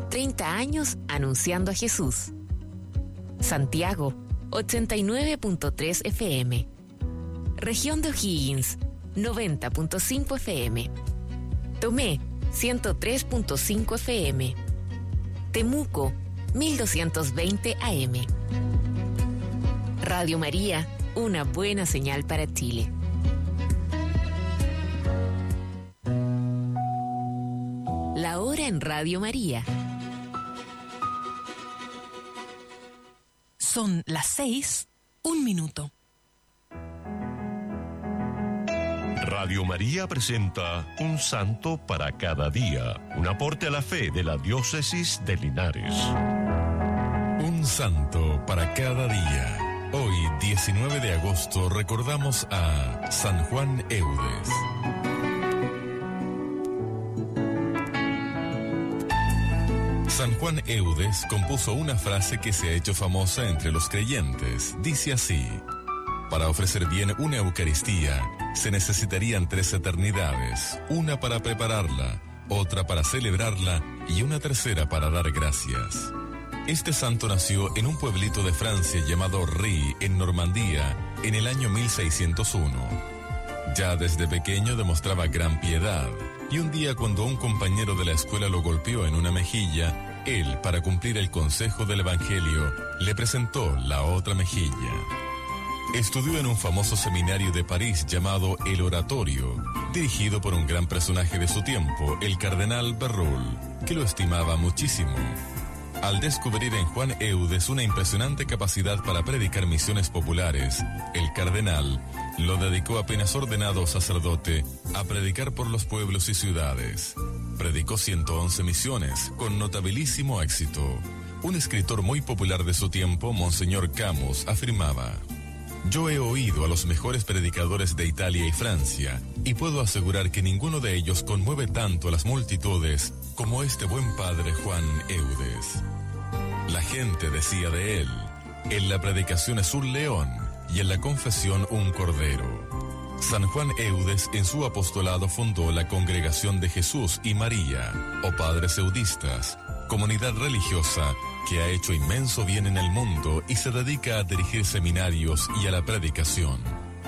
30 años anunciando a Jesús. Santiago, 89.3 FM. Región de O'Higgins, 90.5 FM. Tomé, 103.5 FM. Temuco, 1220 AM. Radio María, una buena señal para Chile. La hora en Radio María. Son las 6, 1 minuto. Radio María presenta Un Santo para cada día, un aporte a la fe de la Diócesis de Linares. Un Santo para cada día. Hoy, 19 de agosto, recordamos a San Juan Eudes. San Juan Eudes compuso una frase que se ha hecho famosa entre los creyentes. Dice así: para ofrecer bien una Eucaristía, se necesitarían 3 eternidades, una para prepararla, otra para celebrarla y una tercera para dar gracias. Este santo nació en un pueblito de Francia llamado Rie, en Normandía, en el año 1601. Ya desde pequeño demostraba gran piedad, y un día cuando un compañero de la escuela lo golpeó en una mejilla, él, para cumplir el consejo del Evangelio, le presentó la otra mejilla. Estudió en un famoso seminario de París llamado El Oratorio, dirigido por un gran personaje de su tiempo, el cardenal Berulle, que lo estimaba muchísimo. Al descubrir en Juan Eudes una impresionante capacidad para predicar misiones populares, el cardenal lo dedicó apenas ordenado sacerdote a predicar por los pueblos y ciudades. Predicó 111 misiones, con notabilísimo éxito. Un escritor muy popular de su tiempo, Monseñor Camus, afirmaba: yo he oído a los mejores predicadores de Italia y Francia, y puedo asegurar que ninguno de ellos conmueve tanto a las multitudes como este buen padre Juan Eudes. La gente decía de él: en la predicación es un león y en la confesión un cordero. San Juan Eudes en su apostolado fundó la Congregación de Jesús y María, o Padres Eudistas, comunidad religiosa que ha hecho inmenso bien en el mundo y se dedica a dirigir seminarios y a la predicación.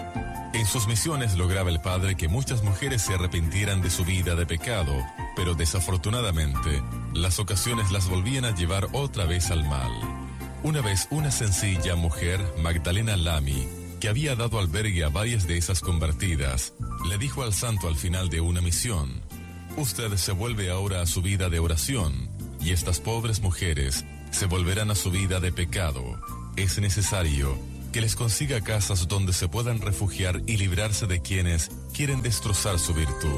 En sus misiones lograba el padre que muchas mujeres se arrepintieran de su vida de pecado, pero desafortunadamente, las ocasiones las volvían a llevar otra vez al mal. Una vez una sencilla mujer, Magdalena Lamy, que había dado albergue a varias de esas convertidas, le dijo al santo al final de una misión: usted se vuelve ahora a su vida de oración, y estas pobres mujeres se volverán a su vida de pecado. Es necesario que les consiga casas donde se puedan refugiar y librarse de quienes quieren destrozar su virtud.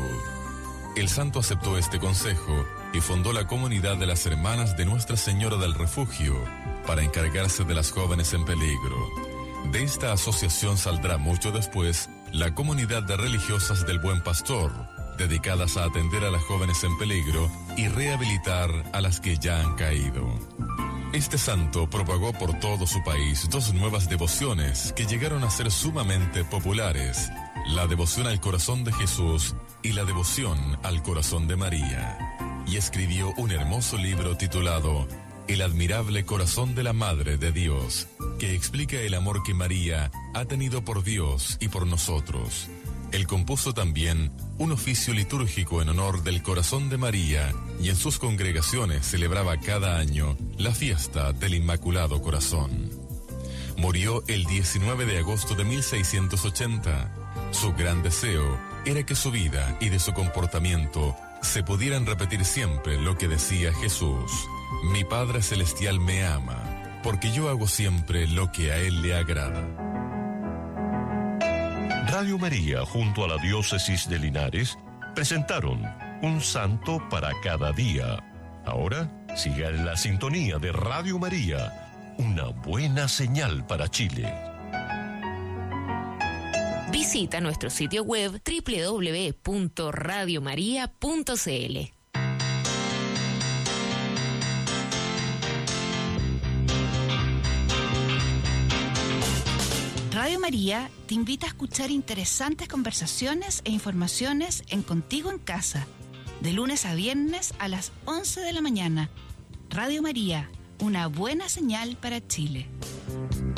El santo aceptó este consejo y fundó la comunidad de las Hermanas de Nuestra Señora del Refugio para encargarse de las jóvenes en peligro. De esta asociación saldrá mucho después la comunidad de religiosas del Buen Pastor, dedicadas a atender a las jóvenes en peligro y rehabilitar a las que ya han caído. Este santo propagó por todo su país 2 nuevas devociones que llegaron a ser sumamente populares: la devoción al corazón de Jesús y la devoción al corazón de María. Y escribió un hermoso libro titulado El admirable corazón de la Madre de Dios, que explica el amor que María ha tenido por Dios y por nosotros. Él compuso también un oficio litúrgico en honor del corazón de María y en sus congregaciones celebraba cada año la fiesta del Inmaculado Corazón. Murió el 19 de agosto de 1680. Su gran deseo era que su vida y de su comportamiento se pudieran repetir siempre lo que decía Jesús: mi Padre Celestial me ama, porque yo hago siempre lo que a Él le agrada. Radio María, junto a la Diócesis de Linares, presentaron Un Santo para cada día. Ahora, siga en la sintonía de Radio María, una buena señal para Chile. Visita nuestro sitio web www.radiomaria.cl. Radio María te invita a escuchar interesantes conversaciones e informaciones en Contigo en Casa, de lunes a viernes a las 11 de la mañana, Radio María, una buena señal para Chile.